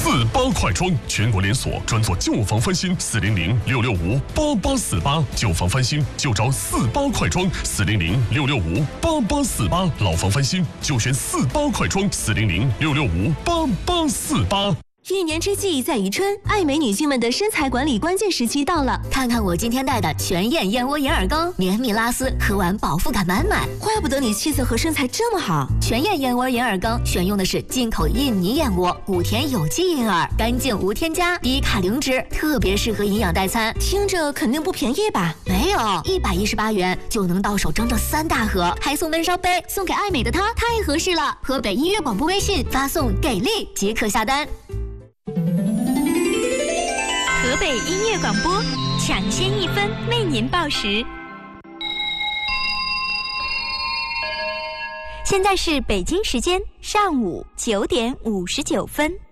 48快装，全国连锁，专做旧房翻新，400-665-8848，旧房翻新就找48快装，400-665-8848，老房翻新就选48快装，400-665-8848。 一年之计在于春，爱美女性们的身材管理关键时期到了。 看看我今天带的全燕燕窝银耳羹，绵密拉丝，喝完饱腹感满满。 怪不得你气色和身材这么好。 全燕燕窝银耳羹选用的是进口印尼燕窝，谷田有机银耳，干净无添加，低卡零脂，特别适合营养代餐。 听着肯定不便宜吧？ 没有，118元就能到手整整3大盒，还送闷烧杯，送给爱美的她太合适了。河北音乐广播微信发送给力即可下单。 河北音乐广播，抢先1分为您报时。现在是北京时间上午9点59分。